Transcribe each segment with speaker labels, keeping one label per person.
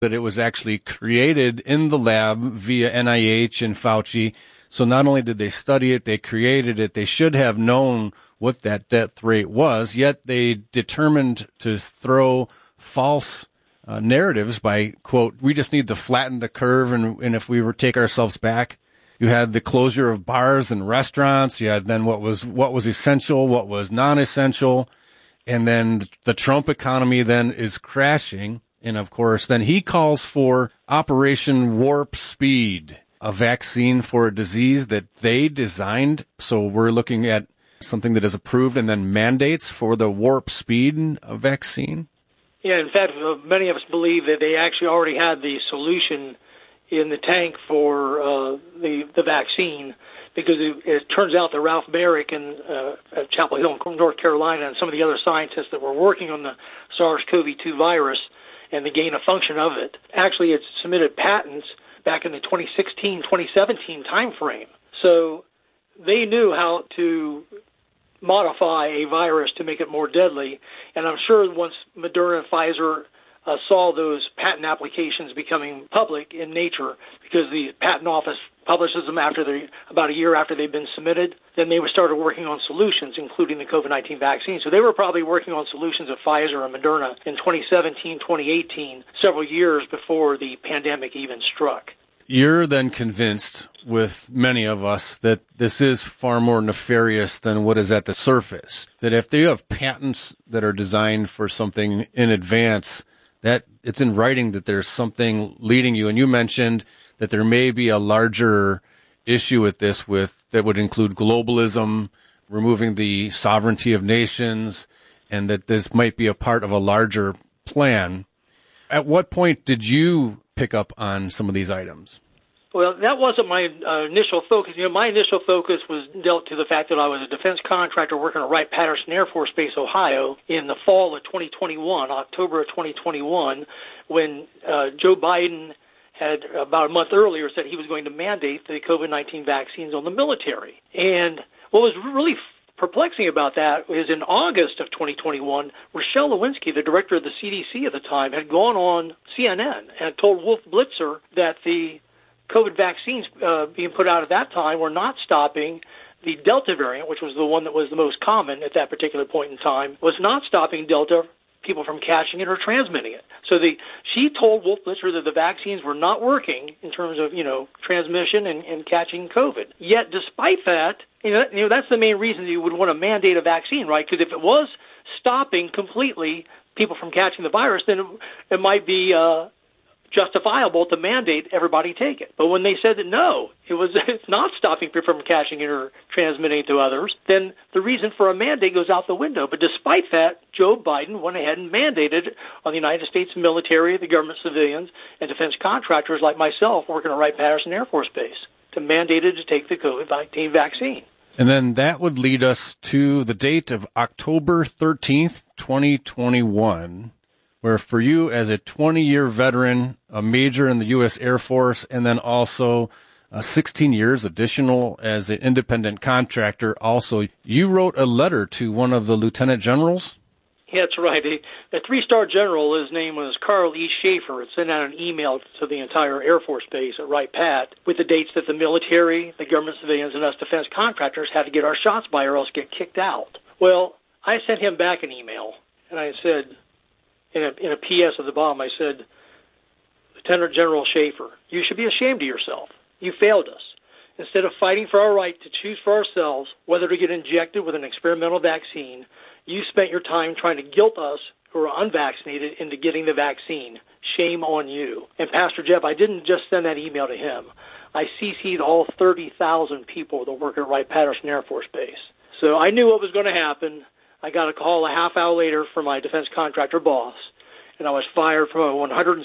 Speaker 1: that it was actually created in the lab via NIH and Fauci. So not only did they study it, they created it. They should have known what that death rate was, yet they determined to throw false narratives by, quote, we just need to flatten the curve, and if we were take ourselves back. You had the closure of bars and restaurants. You had then what was essential, what was non-essential. And then the Trump economy then is crashing. And of course, then he calls for Operation Warp Speed, a vaccine for a disease that they designed. So we're looking at something that is approved and then mandates for the Warp Speed vaccine.
Speaker 2: Yeah, in fact, many of us believe that they actually already had the solution in the tank for the vaccine, because it turns out that Ralph Baric at Chapel Hill, North Carolina, and some of the other scientists that were working on the SARS-CoV-2 virus and the gain of function of it, actually had submitted patents back in the 2016-2017 timeframe. So they knew how to modify a virus to make it more deadly, and I'm sure once Moderna and Pfizer saw those patent applications becoming public in Nature, because the patent office publishes them about a year after they've been submitted, then they started working on solutions, including the COVID-19 vaccine. So they were probably working on solutions at Pfizer and Moderna in 2017, 2018, several years before the pandemic even struck.
Speaker 1: You're then convinced, with many of us, that this is far more nefarious than what is at the surface. That if you have patents that are designed for something in advance, that it's in writing that there's something leading you. And you mentioned that there may be a larger issue with this that would include globalism, removing the sovereignty of nations, and that this might be a part of a larger plan. At what point did you pick up on some of these items?
Speaker 2: Well, that wasn't my initial focus. My initial focus was dealt to the fact that I was a defense contractor working at Wright-Patterson Air Force Base, Ohio, in the fall of 2021, October of 2021, when Joe Biden had about a month earlier said he was going to mandate the COVID-19 vaccines on the military. And what was really perplexing about that is in August of 2021, Rochelle Lewinsky, the director of the CDC at the time, had gone on CNN and told Wolf Blitzer that the COVID vaccines being put out at that time were not stopping the Delta variant, which was the one that was the most common at that particular point in time, was not stopping Delta people from catching it or transmitting it. So she told Wolf Blitzer that the vaccines were not working in terms of, transmission and catching COVID. Yet, despite that, that's the main reason you would want to mandate a vaccine, right? Because if it was stopping completely people from catching the virus, then it might be justifiable to mandate everybody take it. But when they said that no, it's not stopping people from catching it or transmitting it to others, then the reason for a mandate goes out the window. But despite that, Joe Biden went ahead and mandated on the United States military, the government civilians, and defense contractors like myself working at Wright-Patterson Air Force Base to mandate it to take the COVID-19 vaccine.
Speaker 1: And then that would lead us to the date of October 13th, 2021, where for you as a 20-year veteran, a major in the U.S. Air Force, and then also 16 years additional as an independent contractor, also, you wrote a letter to one of the lieutenant generals?
Speaker 2: Yeah, that's right. A three-star general, his name was Carl E. Schaefer, sent out an email to the entire Air Force Base at Wright-Pat with the dates that the military, the government civilians, and us defense contractors had to get our shots by or else get kicked out. Well, I sent him back an email, and I said, in a PS at the bottom, I said, Lieutenant General Schaefer, you should be ashamed of yourself. You failed us. Instead of fighting for our right to choose for ourselves whether to get injected with an experimental vaccine, you spent your time trying to guilt us who are unvaccinated into getting the vaccine. Shame on you. And Pastor Jeff, I didn't just send that email to him. I CC'd all 30,000 people that work at Wright-Patterson Air Force Base. So I knew what was going to happen. I got a call a half hour later from my defense contractor boss, and I was fired from a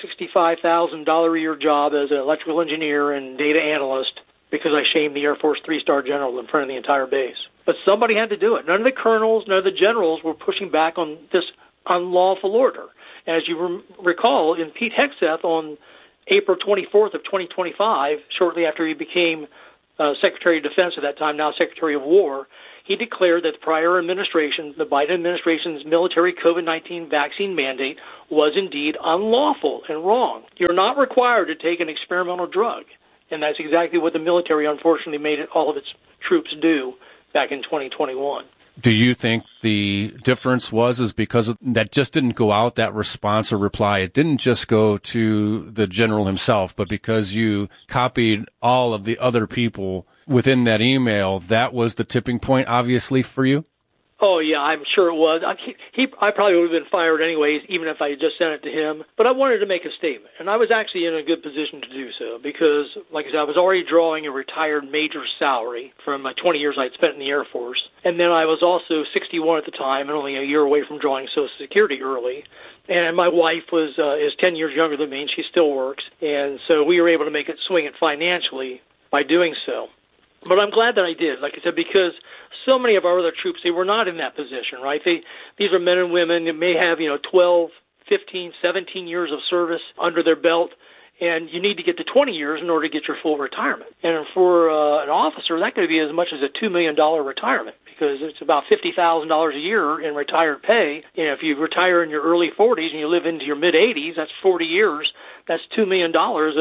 Speaker 2: $165,000 a year job as an electrical engineer and data analyst because I shamed the Air Force three-star general in front of the entire base. But somebody had to do it. None of the colonels, none of the generals were pushing back on this unlawful order. And as you recall, in Pete Hegseth on April 24th of 2025, shortly after he became Secretary of Defense at that time, now Secretary of War, he declared that the prior administration, the Biden administration's military COVID-19 vaccine mandate, was indeed unlawful and wrong. You're not required to take an experimental drug. And that's exactly what the military, unfortunately, made all of its troops do back in 2021.
Speaker 1: Do you think the difference is because that just didn't go out, that response or reply? It didn't just go to the general himself, but because you copied all of the other people within that email, that was the tipping point, obviously, for you?
Speaker 2: Oh, yeah, I'm sure it was. I probably would have been fired anyways, even if I had just sent it to him. But I wanted to make a statement, and I was actually in a good position to do so because, like I said, I was already drawing a retired major's salary from my 20 years I'd spent in the Air Force. And then I was also 61 at the time and only a year away from drawing Social Security early. And my wife is 10 years younger than me, and she still works. And so we were able to swing it financially by doing so. But I'm glad that I did, like I said, because so many of our other troops, they were not in that position, right? These are men and women that may have, 12, 15, 17 years of service under their belt, and you need to get to 20 years in order to get your full retirement. And for an officer, that could be as much as a $2 million retirement because it's about $50,000 a year in retired pay. If you retire in your early 40s and you live into your mid-80s, that's 40 years. That's $2 million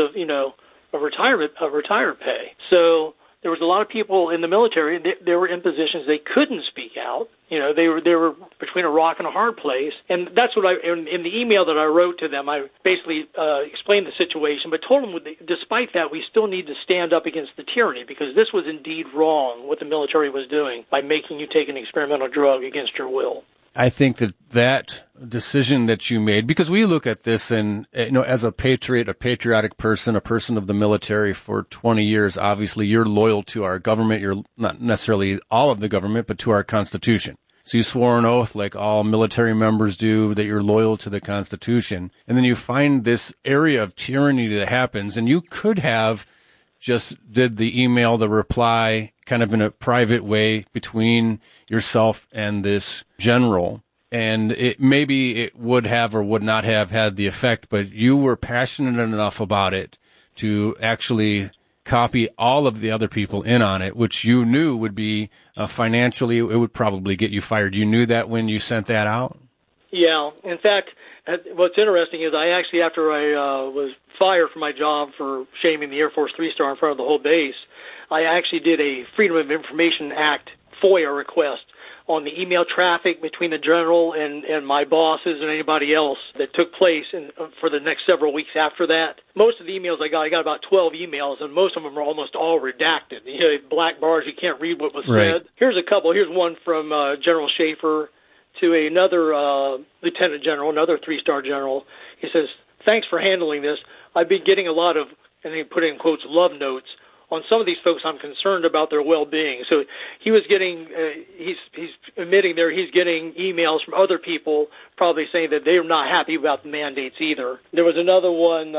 Speaker 2: of retired pay. So there was a lot of people in the military, they were in positions they couldn't speak out. They were between a rock and a hard place. And that's what in the email that I wrote to them, I basically explained the situation, but told them despite that, we still need to stand up against the tyranny because this was indeed wrong what the military was doing by making you take an experimental drug against your will.
Speaker 1: I think that decision that you made, because we look at this and, as a patriot, a patriotic person, a person of the military for 20 years, obviously you're loyal to our government. You're not necessarily all of the government, but to our Constitution. So you swore an oath like all military members do that you're loyal to the Constitution. And then you find this area of tyranny that happens, and you could have just did the email, the reply, kind of in a private way between yourself and this general. And maybe it would have or would not have had the effect, but you were passionate enough about it to actually copy all of the other people in on it, which you knew would be financially, it would probably get you fired. You knew that when you sent that out?
Speaker 2: Yeah. In fact, what's interesting is I actually, after I was fired from my job for shaming the Air Force 3-star in front of the whole base, I actually did a Freedom of Information Act FOIA request on the email traffic between the general and my bosses and anybody else that took place for the next several weeks after that. Most of the emails I got about 12 emails, and most of them are almost all redacted. Black bars, you can't read what was said. Here's a couple. Here's one from General Schaefer to another lieutenant general, another 3-star general. He says, "Thanks for handling this. I've been getting a lot of," and he put in quotes, "love notes on some of these folks. I'm concerned about their well-being." So he was getting, he's admitting there he's getting emails from other people probably saying that they're not happy about the mandates either. There was another one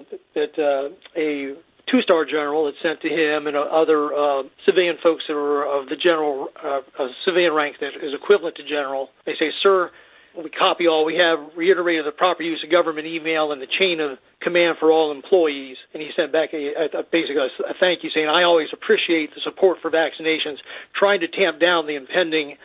Speaker 2: that a 2-star general had sent to him and other civilian folks that were of the general, civilian rank that is equivalent to general. They say, "Sir, we copy all. We have reiterated the proper use of government email and the chain of command for all employees." And he sent back basically a thank you saying, "I always appreciate the support for vaccinations, trying to tamp down the impending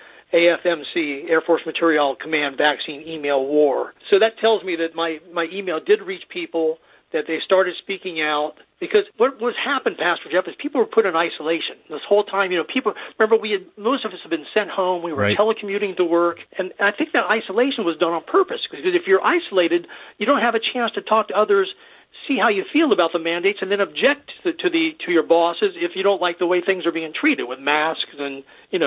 Speaker 2: AFMC, Air Force Material Command vaccine email war." So that tells me that my email did reach people, that they started speaking out. Because what's happened, Pastor Jeff, is people were put in isolation this whole time. People remember most of us have been sent home. We were telecommuting to work, and I think that isolation was done on purpose. Because if you're isolated, you don't have a chance to talk to others, see how you feel about the mandates, and then object to your bosses if you don't like the way things are being treated with masks and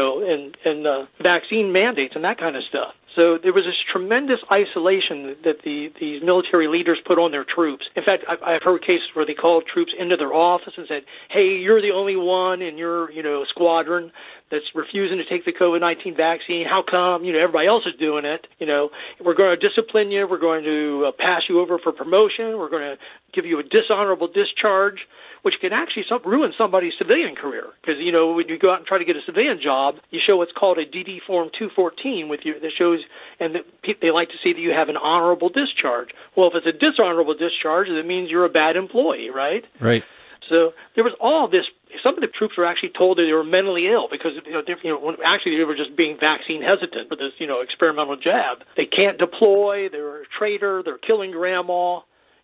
Speaker 2: vaccine mandates and that kind of stuff. So there was this tremendous isolation that these military leaders put on their troops. In fact, I've heard cases where they called troops into their office and said, "Hey, you're the only one in your squadron that's refusing to take the COVID-19 vaccine. How come? Everybody else is doing it. We're going to discipline you. We're going to pass you over for promotion. We're going to give you a dishonorable discharge," which can actually ruin somebody's civilian career. Because, when you go out and try to get a civilian job, you show what's called a DD Form 214 with you that shows, and they like to see that you have an honorable discharge. Well, if it's a dishonorable discharge, that means you're a bad employee, right?
Speaker 1: Right.
Speaker 2: So there was all this Some of the troops were actually told that they were mentally ill because actually they were just being vaccine hesitant for this experimental jab. They can't deploy. They're a traitor. They're killing grandma.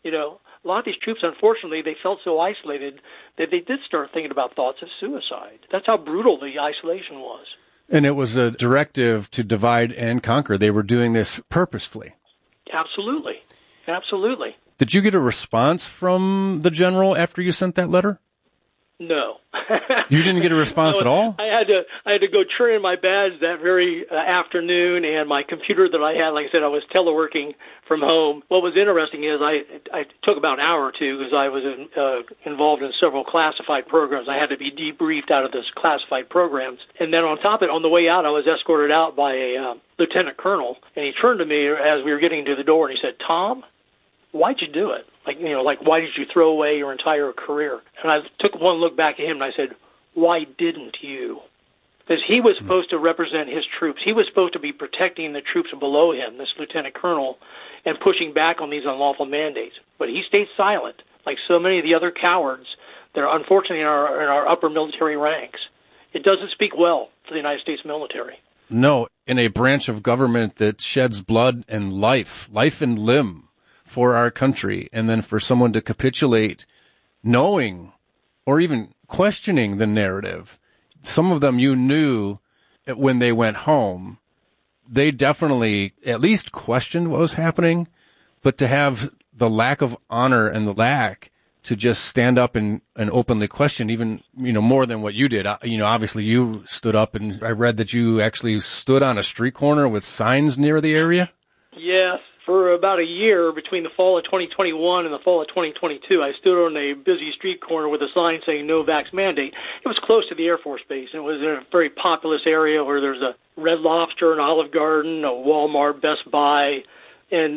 Speaker 2: A lot of these troops, unfortunately, they felt so isolated that they did start thinking about thoughts of suicide. That's how brutal the isolation was.
Speaker 1: And it was a directive to divide and conquer. They were doing this purposefully.
Speaker 2: Absolutely. Absolutely.
Speaker 1: Did you get a response from the general after you sent that letter?
Speaker 2: No.
Speaker 1: You didn't get a response at all?
Speaker 2: I had to go turn in my badge that very afternoon, and my computer that I had, like I said, I was teleworking from home. What was interesting is I took about an hour or two because I was involved in several classified programs. I had to be debriefed out of those classified programs. And then on top of it, on the way out, I was escorted out by a lieutenant colonel, and he turned to me as we were getting to the door, and he said, "Tom, why'd you do it? Why did you throw away your entire career?" And I took one look back at him and I said, "Why didn't you?" Because he was supposed to represent his troops. He was supposed to be protecting the troops below him, this lieutenant colonel, and pushing back on these unlawful mandates. But he stayed silent, like so many of the other cowards that are unfortunately in our upper military ranks. It doesn't speak well for the United States military.
Speaker 1: No, in a branch of government that sheds blood and life and limb for our country, and then for someone to capitulate knowing or even questioning the narrative. Some of them you knew when they went home, they definitely at least questioned what was happening, but to have the lack of honor and the lack to just stand up and openly question even, more than what you did. Obviously you stood up, and I read that you actually stood on a street corner with signs near the area.
Speaker 2: Yes. For about a year, between the fall of 2021 and the fall of 2022, I stood on a busy street corner with a sign saying "No Vax Mandate." It was close to the Air Force Base, and it was in a very populous area where there's a Red Lobster, an Olive Garden, a Walmart, Best Buy. And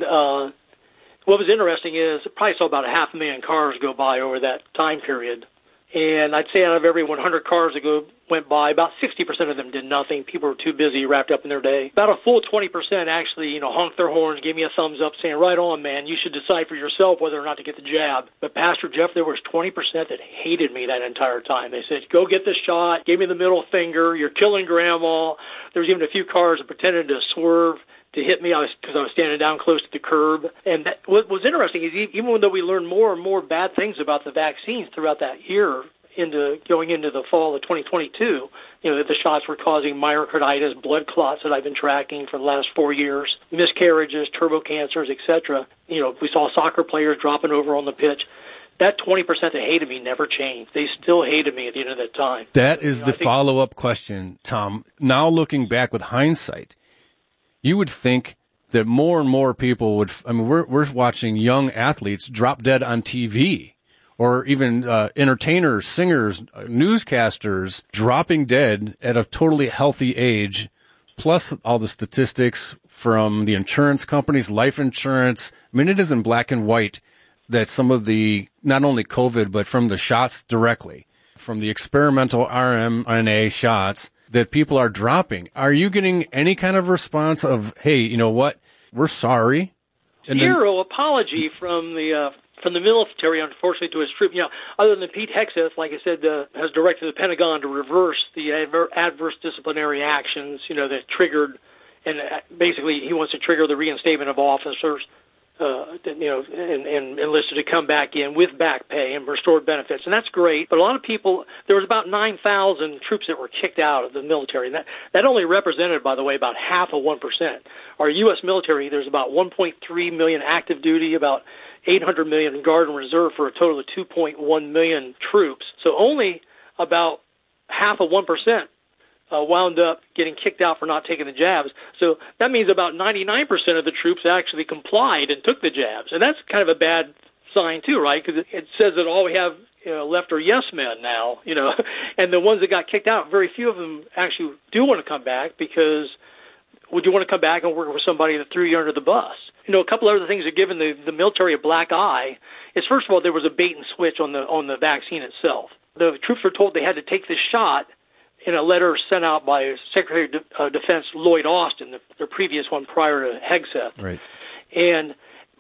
Speaker 2: what was interesting is I probably saw about 500,000 cars go by over that time period. And I'd say out of every 100 cars that went by, about 60% of them did nothing. People were too busy, wrapped up in their day. About a full 20% actually, honked their horns, gave me a thumbs up, saying, "Right on, man. You should decide for yourself whether or not to get the jab." But Pastor Jeff, there was 20% that hated me that entire time. They said, "Go get the shot. Gave me the middle finger. You're killing grandma." There was even a few cars that pretended to swerve to hit me because I was standing down close to the curb. And what was interesting is even though we learned more and more bad things about the vaccines throughout that year, going into the fall of 2022, that the shots were causing myocarditis, blood clots that I've been tracking for the last 4 years, miscarriages, turbo cancers, etc. We saw soccer players dropping over on the pitch. That 20% that hated me never changed. They still hated me at the end of that time.
Speaker 1: That is the follow-up question, Tom. Now looking back with hindsight, you would think that more and more people would, we're watching young athletes drop dead on TV, or even entertainers, singers, newscasters dropping dead at a totally healthy age, plus all the statistics from the insurance companies, life insurance. It is in black and white that some of the, not only COVID, but from the shots directly, from the experimental mRNA shots, that people are dropping. Are you getting any kind of response of, "Hey, you know what? We're sorry"?
Speaker 2: Zero apology from the military, unfortunately, to its troops. Other than Pete Hegseth, like I said, has directed the Pentagon to reverse the adverse disciplinary actions, that triggered, and basically he wants to trigger the reinstatement of officers, and enlisted to come back in with back pay and restored benefits. And that's great. But a lot of people, there was about 9,000 troops that were kicked out of the military. And that only represented, by the way, about half of 1%. Our U.S. military, there's about 1.3 million active duty, about 800 million Guard and Reserve, for a total of 2.1 million troops. So only about half of 1% wound up getting kicked out for not taking the jabs. So that means about 99% of the troops actually complied and took the jabs. And that's kind of a bad sign too, right? Because it says that all we have left are yes men now, and the ones that got kicked out, very few of them actually do want to come back, because would you want to come back and work with somebody that threw you under the bus? A couple other things that given the military a black eye is, first of all, there was a bait and switch on the vaccine itself. The troops were told they had to take this shot in a letter sent out by Secretary of Defense Lloyd Austin, the previous one prior to Hegseth.
Speaker 1: Right.
Speaker 2: And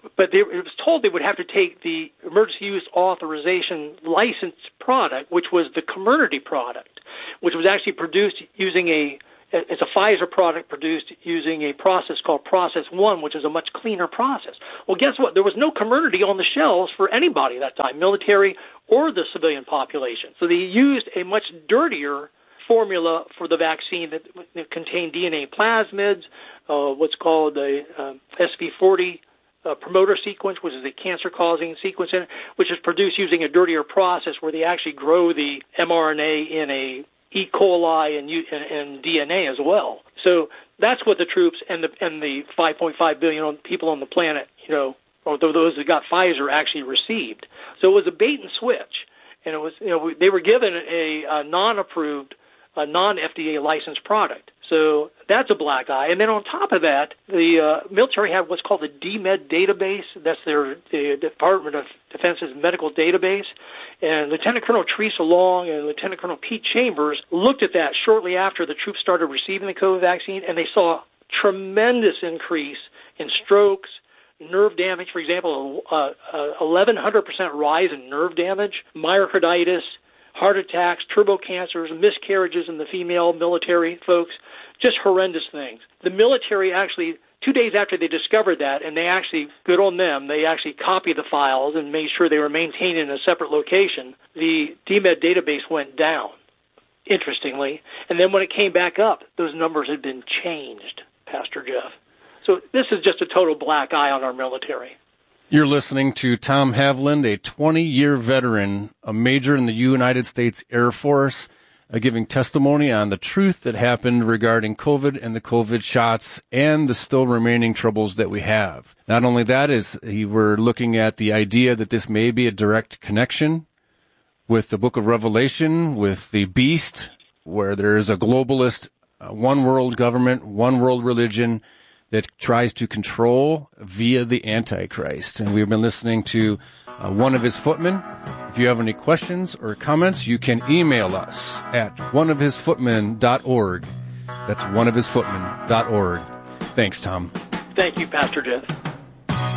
Speaker 2: but it was told they would have to take the emergency use authorization licensed product, which was the Comirnaty product, which was actually produced using it's a Pfizer product produced using a process called Process 1, which is a much cleaner process. Well, guess what? There was no Comirnaty on the shelves for anybody at that time, military or the civilian population. So they used a much dirtier formula for the vaccine that contained DNA plasmids, what's called the SV40 promoter sequence, which is a cancer-causing sequence, which is produced using a dirtier process where they actually grow the mRNA in a E. coli and DNA as well. So that's what the troops and the 5.5 billion people on the planet, or those that got Pfizer actually received. So it was a bait and switch, and it was they were given a non-approved, a non-FDA licensed product. So that's a black eye. And then on top of that, the military had what's called the DMED database. That's the Department of Defense's medical database. And Lieutenant Colonel Teresa Long and Lieutenant Colonel Pete Chambers looked at that shortly after the troops started receiving the COVID vaccine, and they saw a tremendous increase in strokes, nerve damage, for example, 1,100% rise in nerve damage, myocarditis, heart attacks, turbo cancers, miscarriages in the female military folks, just horrendous things. The military actually, 2 days after they discovered that, and they actually, good on them, they actually copied the files and made sure they were maintained in a separate location. The DMED database went down, interestingly, and then when it came back up, those numbers had been changed, Pastor Jeff. So this is just a total black eye on our military.
Speaker 1: You're listening to Tom Haviland, a 20-year veteran, a major in the United States Air Force, giving testimony on the truth that happened regarding COVID and the COVID shots and the still remaining troubles that we have. Not only that, we're looking at the idea that this may be a direct connection with the book of Revelation, with the beast, where there is a globalist, one world government, one world religion that tries to control via the Antichrist. And we've been listening to One of His Footmen. If you have any questions or comments, you can email us at oneofhisfootmen.org. That's oneofhisfootmen.org. Thanks, Tom.
Speaker 2: Thank you, Pastor Jeff.